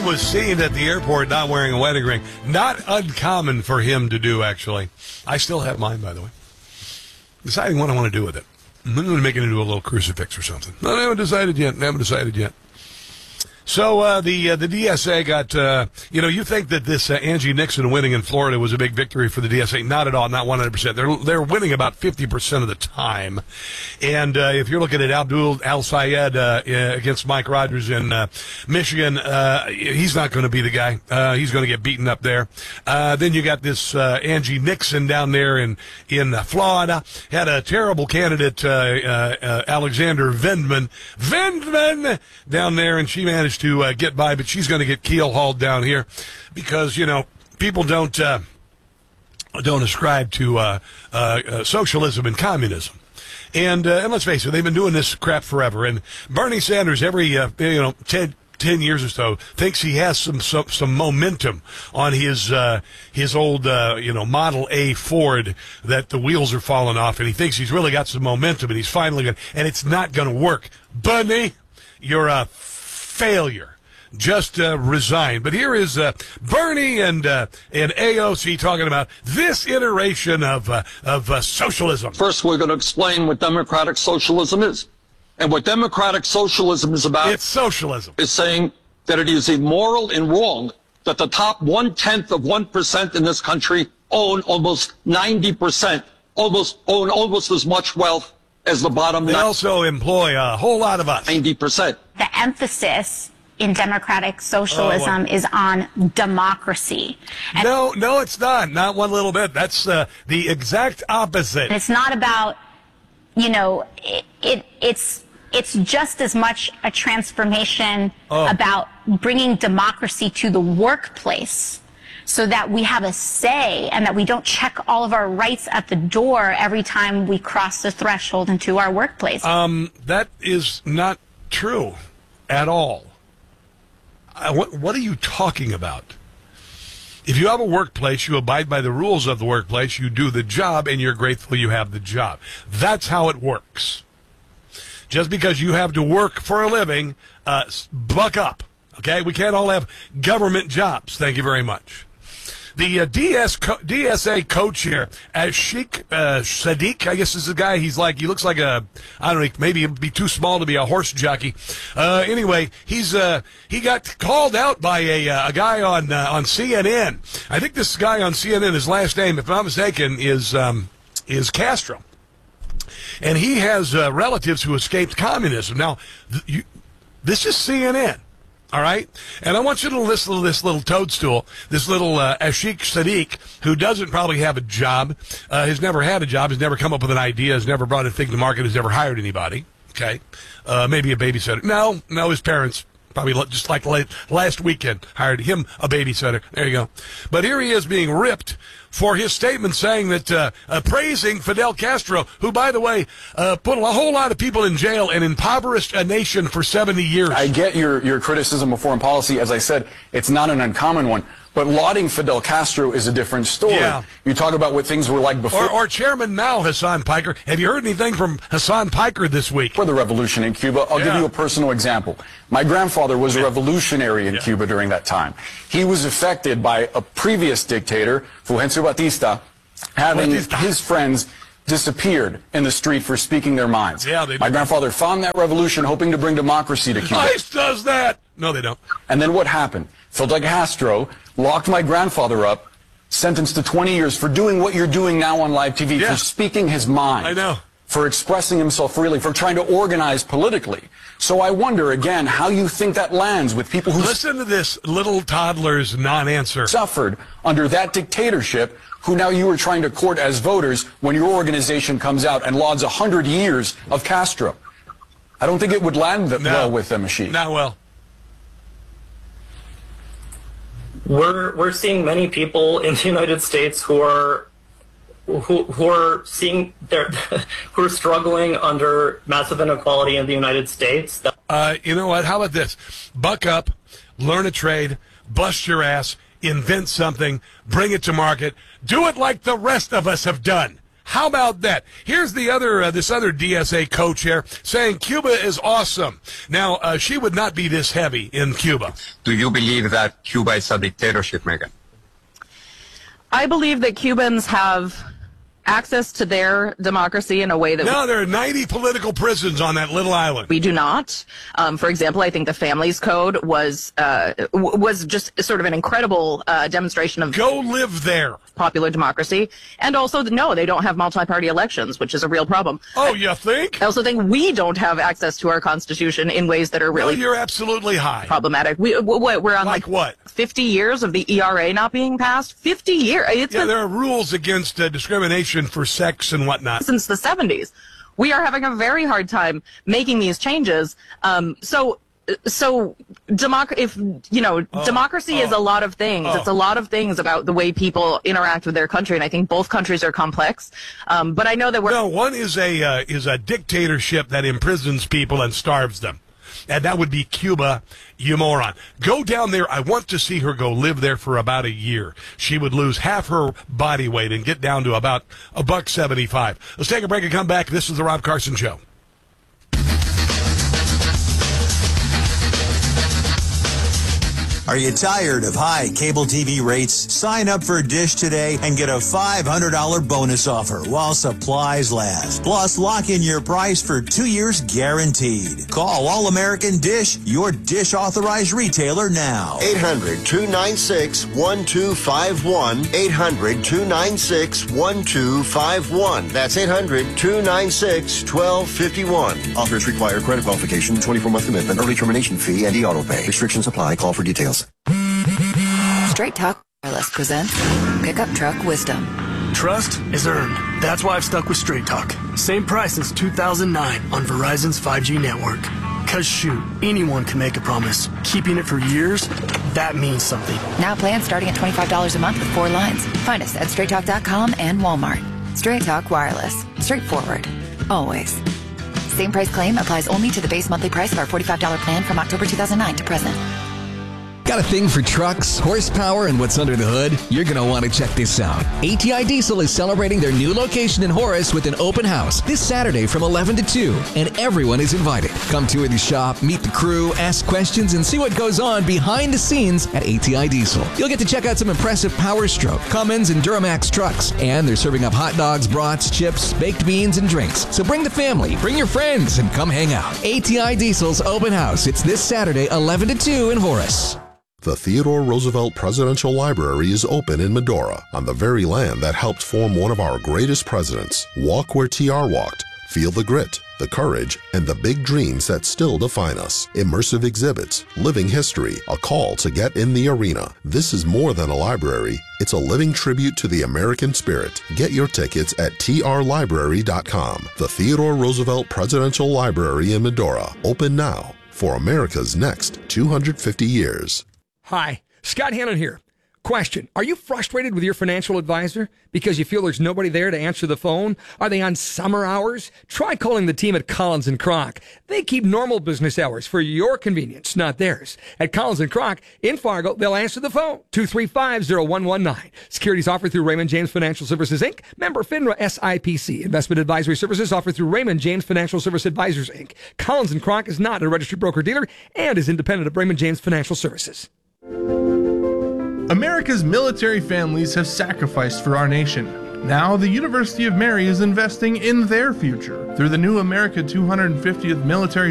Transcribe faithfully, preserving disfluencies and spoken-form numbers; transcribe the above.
was seen at the airport not wearing a wedding ring. Not uncommon for him to do, actually. I still have mine, by the way. Deciding what I want to do with it. I'm going to make it into a little crucifix or something. I haven't decided yet. I haven't decided yet. So uh, the uh, the D S A got, uh, you know, you think that this uh, Angie Nixon winning in Florida was a big victory for the D S A. Not at all, not one hundred percent. They're, they're winning about fifty percent of the time. And uh, if you're looking at Abdul Al-Sayed uh, against Mike Rogers in uh, Michigan, uh, he's not going to be the guy. Uh, he's going to get beaten up there. Uh, then you got this uh, Angie Nixon down there in, in uh, Florida. Had a terrible candidate, uh, uh, uh, Alexander Vindman. Vindman down there, and she managed to uh, get by, but she's going to get keel-hauled down here because, you know, people don't uh, don't ascribe to uh, uh, uh, socialism and communism. And, uh, and let's face it, they've been doing this crap forever. And Bernie Sanders, every, uh, you know, ten, ten years or so, thinks he has some some, some momentum on his uh, his old, uh, you know, Model A Ford that the wheels are falling off, and he thinks he's really got some momentum, and he's finally going to, and it's not going to work. Bernie, you're a failure. Just uh, resign. But here is uh, Bernie and uh, and A O C talking about this iteration of uh, of uh, socialism. First, we're going to explain what democratic socialism is, and what democratic socialism is about. It's socialism. Is saying that it is immoral and wrong that the top one tenth of one percent in this country own almost ninety percent, almost own almost as much wealth as the bottom. They also employ a whole lot of us. ninety percent. The emphasis in democratic socialism oh, is on democracy. And no, no, it's not. Not one little bit. That's uh, the exact opposite. It's not about, you know, it, it it's it's just as much a transformation oh. about bringing democracy to the workplace so that we have a say and that we don't check all of our rights at the door every time we cross the threshold into our workplace. Um, that is not true at all. Uh, what, what are you talking about? If you have a workplace, you abide by the rules of the workplace, you do the job, and you're grateful you have the job. That's how it works. Just because you have to work for a living, uh, buck up. Okay? We can't all have government jobs. Thank you very much. The uh, D S co- D S A co-chair, Ashik uh, Sadiq, I guess is the guy. He's like, he looks like a, I don't know, maybe he'd be too small to be a horse jockey. Uh, anyway, he's uh, he got called out by a, uh, a guy on uh, on C N N. I think this guy on C N N, his last name, if I'm not mistaken, is um, is Castro, and he has uh, relatives who escaped communism. Now, th- you, this is C N N. All right? And I want you to listen to this little toadstool, this little uh, Ashik Sadiq, who doesn't probably have a job, uh, has never had a job, has never come up with an idea, has never brought a thing to market, has never hired anybody. Okay? Uh, maybe a babysitter. No, no, his parents, probably just like last weekend, hired him a babysitter. There you go. But here he is being ripped for his statement saying that, uh, uh, praising Fidel Castro, who, by the way, uh, put a whole lot of people in jail and impoverished a nation for seventy years. I get your, your criticism of foreign policy. As I said, it's not an uncommon one. But lauding Fidel Castro is a different story. Yeah. You talk about what things were like before. Or, or Chairman Mao, Hassan Piker. Have you heard anything from Hassan Piker this week? For the revolution in Cuba, I'll yeah. give you a personal example. My grandfather was a revolutionary in yeah. Cuba during that time. He was affected by a previous dictator, Fulgencio Batista, having Batista. his friends disappeared in the street for speaking their minds. Yeah, they My do. grandfather found that revolution hoping to bring democracy to Cuba. ICE does that! No, they don't. And then what happened? Fidel Castro locked my grandfather up, sentenced to twenty years for doing what you're doing now on live T V, yeah. for speaking his mind. I know. For expressing himself freely, for trying to organize politically. So I wonder, again, how you think that lands with people who... Listen to this little toddler's non-answer. ...suffered under that dictatorship, who now you are trying to court as voters when your organization comes out and lauds one hundred years of Castro. I don't think it would land that no. well with them, Ashik. Not well. We're we're seeing many people in the United States who are who who are seeing their who are struggling under massive inequality in the United States. Uh, you know what? How about this? Buck up, learn a trade, bust your ass, invent something, bring it to market, do it like the rest of us have done. How about that? Here's the other, uh, this other D S A co-chair saying Cuba is awesome. Now, uh, she would not be this heavy in Cuba. Do you believe that Cuba is a dictatorship, Megan? I believe that Cubans have access to their democracy in a way that no, there are ninety political prisons on that little island. We do not. Um, for example, I think the Families Code was uh, w- was just sort of an incredible uh, demonstration of go live there popular democracy, and also no, they don't have multi-party elections, which is a real problem. Oh, you think? I also think we don't have access to our constitution in ways that are really no, you're absolutely high problematic. We what we're on like, like what fifty years of the E R A not being passed. Fifty years. It's yeah, been, there are rules against uh, discrimination for sex and whatnot since the seventies. We are having a very hard time making these changes. Um, so, so democ- if you know, oh, democracy oh, is a lot of things. Oh. It's a lot of things about the way people interact with their country, and I think both countries are complex. Um, but I know that we're no one is a uh, is a dictatorship that imprisons people and starves them. And that would be Cuba, you moron. Go down there. I want to see her go live there for about a year. She would lose half her body weight and get down to about a buck seventy-five. Let's take a break and come back. This is the Rob Carson Show. Are you tired of high cable T V rates? Sign up for Dish today and get a five hundred dollars bonus offer while supplies last. Plus, lock in your price for two years guaranteed. Call All American Dish, your Dish authorized retailer now. eight hundred, two nine six, one two five one. eight hundred, two nine six, one two five one. That's eight hundred, two nine six, one two five one. Offers require credit qualification, twenty-four month commitment, early termination fee, and e-auto pay. Restrictions apply. Call for details. Straight Talk Wireless presents Pickup Truck Wisdom. Trust is earned. That's why I've stuck with Straight Talk. Same price since two thousand nine on Verizon's five G network. Cause shoot, anyone can make a promise. Keeping it for years, that means something. Now plans starting at twenty-five dollars a month with four lines. Find us at straight talk dot com and Walmart. Straight Talk Wireless. Straightforward. Always. Same price claim applies only to the base monthly price of our forty-five dollars plan from October two thousand nine to present. Got a thing for trucks, horsepower, and what's under the hood? You're going to want to check this out. A T I Diesel is celebrating their new location in Horace with an open house this Saturday from eleven to two, and everyone is invited. Come tour the shop, meet the crew, ask questions, and see what goes on behind the scenes at A T I Diesel. You'll get to check out some impressive Power Stroke, Cummins, and Duramax trucks, and they're serving up hot dogs, brats, chips, baked beans, and drinks. So bring the family, bring your friends, and come hang out. A T I Diesel's open house. It's this Saturday, eleven to two in Horace. The Theodore Roosevelt Presidential Library is open in Medora, on the very land that helped form one of our greatest presidents. Walk where T R walked. Feel the grit, the courage, and the big dreams that still define us. Immersive exhibits, living history, a call to get in the arena. This is more than a library. It's a living tribute to the American spirit. Get your tickets at T R library dot com. The Theodore Roosevelt Presidential Library in Medora. Open now for America's next two hundred fifty years. Hi, Scott Hannon here. Question, are you frustrated with your financial advisor because you feel there's nobody there to answer the phone? Are they on summer hours? Try calling the team at Collins and Kroc. They keep normal business hours for your convenience, not theirs. At Collins and Kroc in Fargo, they'll answer the phone, two three five, zero one one nine. Securities offered through Raymond James Financial Services, Incorporated. Member FINRA S I P C. Investment advisory services offered through Raymond James Financial Service Advisors, Incorporated. Collins and Kroc is not a registered broker-dealer and is independent of Raymond James Financial Services. America's military families have sacrificed for our nation. Now, the University of Mary is investing in their future through the new America two hundred fiftieth Military